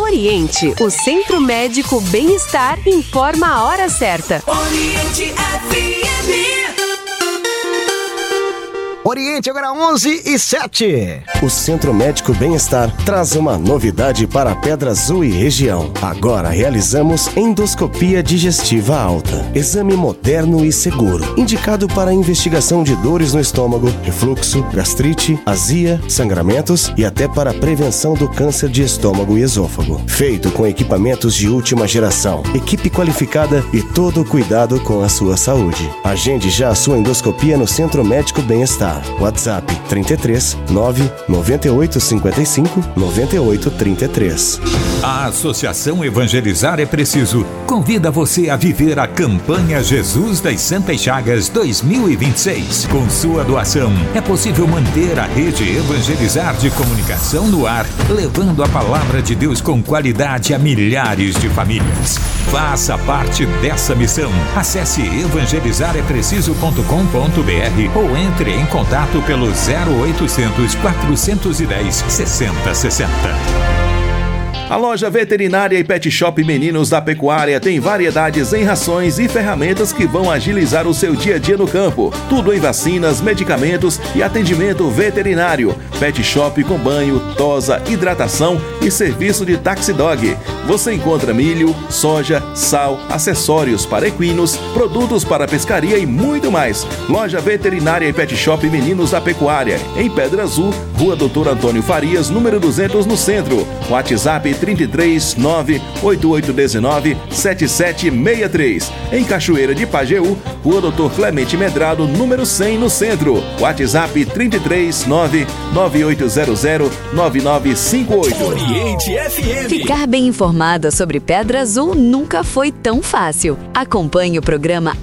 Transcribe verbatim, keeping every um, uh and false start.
Oriente, o Centro Médico Bem-Estar, informa a hora certa. Oriente F M. Oriente, agora onze e sete. O Centro Médico Bem-Estar traz uma novidade para a Pedra Azul e região. Agora realizamos endoscopia digestiva alta. Exame moderno e seguro, indicado para investigação de dores no estômago, refluxo, gastrite, azia, sangramentos e até para a prevenção do câncer de estômago e esôfago. Feito com equipamentos de última geração, equipe qualificada e todo o cuidado com a sua saúde. Agende já a sua endoscopia no Centro Médico Bem-Estar. WhatsApp trinta e três, nove, noventa e oito, cinquenta e cinco, noventa e oito, trinta e três. A Associação Evangelizar é Preciso convida você a viver a campanha Jesus das Santas Chagas dois mil e vinte e seis. Com sua doação, é possível manter a rede Evangelizar de comunicação no ar, levando a palavra de Deus com qualidade a milhares de famílias. Faça parte dessa missão. Acesse evangelizar é preciso ponto com ponto b r ou entre em contato pelo zero oitocentos, quatrocentos e dez, sessenta sessenta. A loja veterinária e pet shop Meninos da Pecuária tem variedades em rações e ferramentas que vão agilizar o seu dia a dia no campo. Tudo em vacinas, medicamentos e atendimento veterinário. Pet shop com banho, tosa, hidratação e serviço de taxi dog. Você encontra milho, soja, sal, acessórios para equinos, produtos para pescaria e muito mais. Loja veterinária e pet shop Meninos da Pecuária, em Pedra Azul, Rua Doutor Antônio Farias, número duzentos, no centro. WhatsApp trinta e três, nove, oito oito um nove, sete sete seis três. Em Cachoeira de Pajeú, Rua Doutor Clemente Medrado, número cem, no centro. WhatsApp trinta e três, nove, nove oito zero zero, nove nove cinco oito. Oriente F M. Ficar bem informada sobre Pedra Azul nunca foi tão fácil. Acompanhe o programa